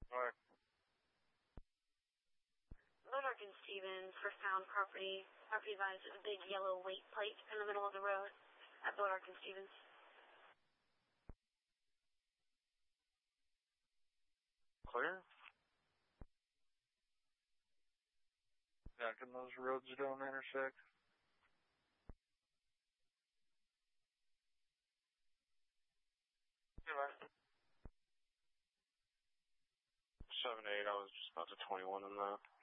Alright. Monarch and Stevens for found property. Property advised a big yellow weight plate in the middle of the road at Monarch and Stevens. Clear? Yeah, can those roads don't intersect? Yeah, 7-8, I was just about to 21 on that.